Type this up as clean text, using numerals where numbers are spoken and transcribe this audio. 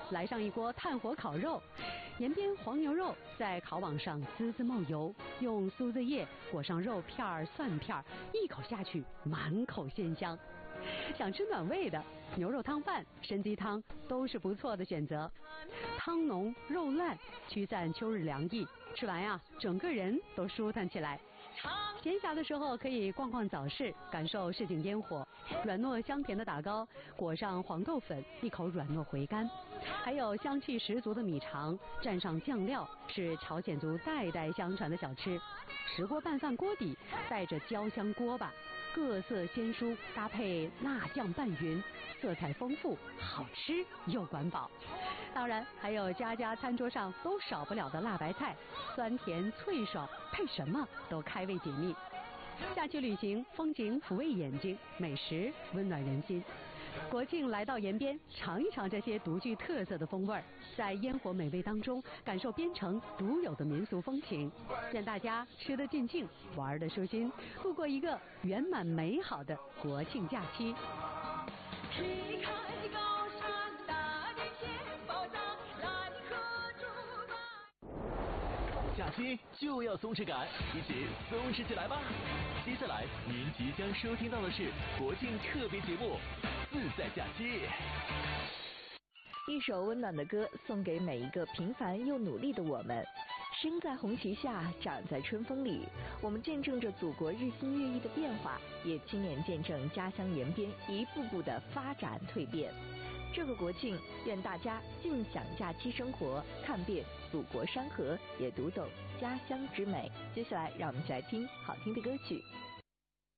来上一锅炭火烤肉，延边黄牛肉在烤网上滋滋冒油，用苏子叶裹上肉片、蒜片，一口下去满口鲜香。想吃暖胃的，牛肉汤饭、参鸡汤都是不错的选择。汤浓肉烂，驱散秋日凉意，吃完呀，整个人都舒坦起来。闲暇的时候可以逛逛早市，感受市井烟火，软糯香甜的打糕，裹上黄豆粉，一口软糯回甘。还有香气十足的米肠，蘸上酱料，是朝鲜族代代相传的小吃。石锅拌饭锅底带着焦香锅巴，各色鲜蔬搭配辣酱拌匀，色彩丰富，好吃又管饱。当然还有家家餐桌上都少不了的辣白菜，酸甜脆爽，配什么都开胃解腻。假期旅行，风景抚慰眼睛，美食温暖人心。国庆来到延边，尝一尝这些独具特色的风味，在烟火美味当中感受边城独有的民俗风情。愿大家吃得尽兴，玩得舒心，度过一个圆满美好的国庆假期。 假期就要松弛感，一起松弛起来吧！接下来您即将收听到的是国庆特别节目《自在假期》。 一首温暖的歌送给每一个平凡又努力的我们。生在红旗下，长在春风里，我们见证着祖国日新月异的变化，也亲眼见证家乡延边一步步的发展蜕变。这个国庆，愿大家尽享假期生活，看遍祖国山河，也读懂家乡之美。接下来，让我们一起来听好听的歌曲。